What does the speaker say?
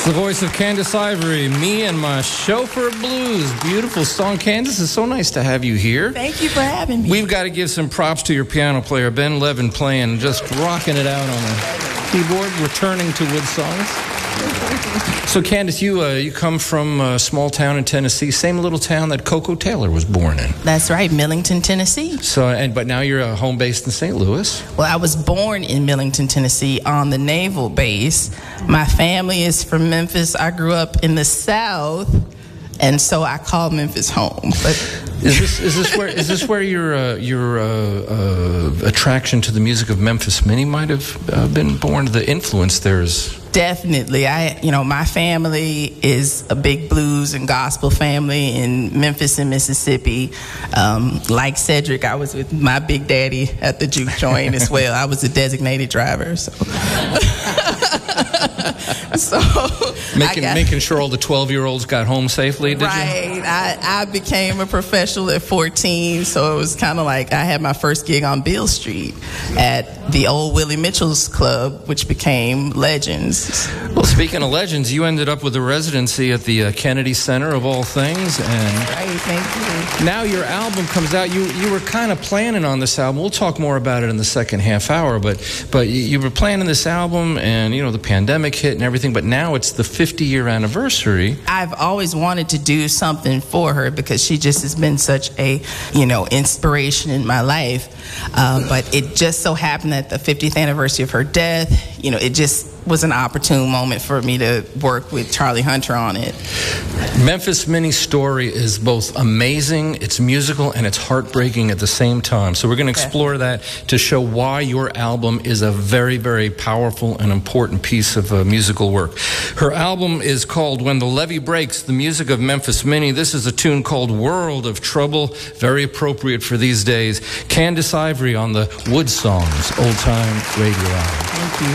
The voice of Candace Ivory, Me and My Chauffeur Blues. Beautiful song. Candace, it's so nice to have you here. Thank you for having me. We've got to give some props to your piano player, Ben Levin, playing, just rocking it out on the keyboard, returning to Wood Songs. So, Candace, you come from a small town in Tennessee, same little town that Coco Taylor was born in. That's right, Millington, Tennessee. But now you're home based in St. Louis. Well, I was born in Millington, Tennessee, on the naval base. My family is from Memphis. I grew up in the South, and so I call Memphis home. But is this where your attraction to the music of Memphis Minnie might have been born? The influence there is. Definitely. My family is a big blues and gospel family in Memphis and Mississippi. Like Cedric, I was with my big daddy at the juke joint as well. I was a designated driver, so. Making sure all the 12-year-olds got home safely, did you? Right. I became a professional at 14, so it was kind of like I had my first gig on Beale Street at the old Willie Mitchell's Club, which became Legends. Well, speaking of Legends, you ended up with a residency at the Kennedy Center, of all things. And right, thank you. Now your album comes out. You were kind of planning on this album. We'll talk more about it in the second half hour, but you were planning this album, and the pandemic hit and everything, but now it's the 50-year anniversary. I've always wanted to do something for her because she just has been such a, inspiration in my life. But it just so happened that the 50th anniversary of her death, it just was an opportune moment for me to work with Charlie Hunter on it. Memphis Minnie's story is both amazing, it's musical, and it's heartbreaking at the same time. So we're going to explore that to show why your album is a very, very powerful and important piece of musical work. Her album is called When the Levee Breaks, the music of Memphis Minnie. This is a tune called World of Trouble, very appropriate for these days. Candace Ivory on the Wood Songs Old Time Radio Hour. Thank you.